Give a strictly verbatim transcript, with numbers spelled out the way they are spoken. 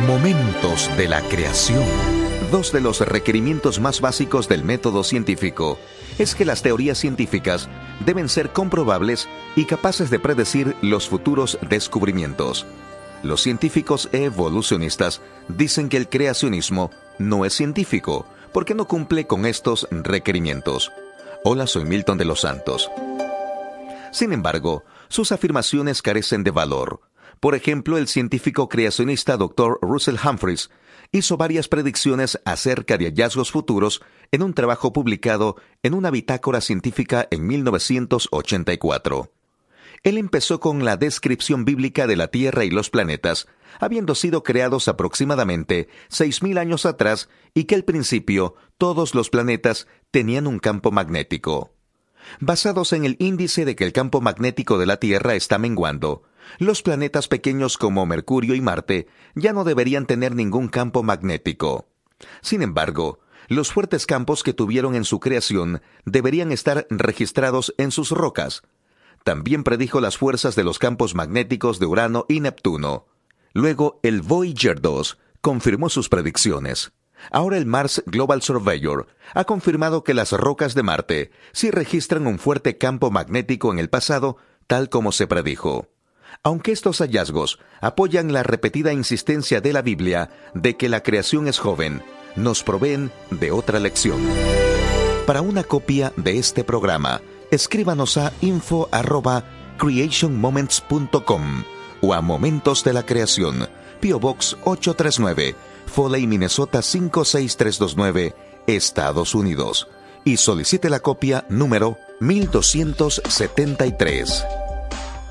Momentos de la creación. Dos de los requerimientos más básicos del método científico es que las teorías científicas deben ser comprobables y capaces de predecir los futuros descubrimientos. Los científicos evolucionistas dicen que el creacionismo no es científico porque no cumple con estos requerimientos. Hola, soy Milton de los Santos. Sin embargo, sus afirmaciones carecen de valor. Por ejemplo, el científico creacionista doctor Russell Humphreys hizo varias predicciones acerca de hallazgos futuros en un trabajo publicado en una bitácora científica en mil novecientos ochenta y cuatro. Él empezó con la descripción bíblica de la Tierra y los planetas, habiendo sido creados aproximadamente seis mil años atrás y que al principio todos los planetas tenían un campo magnético. Basados en el índice de que el campo magnético de la Tierra está menguando, los planetas pequeños como Mercurio y Marte ya no deberían tener ningún campo magnético. Sin embargo, los fuertes campos que tuvieron en su creación deberían estar registrados en sus rocas. También predijo las fuerzas de los campos magnéticos de Urano y Neptuno. Luego, el Voyager dos confirmó sus predicciones. Ahora el Mars Global Surveyor ha confirmado que las rocas de Marte sí registran un fuerte campo magnético en el pasado, tal como se predijo. Aunque estos hallazgos apoyan la repetida insistencia de la Biblia de que la creación es joven, nos proveen de otra lección. Para una copia de este programa, escríbanos a info arroba creation moments punto com o a Momentos de la Creación, P O Box ocho tres nueve, Foley, Minnesota cinco seis tres dos nueve, Estados Unidos, y solicite la copia número mil doscientos setenta y tres.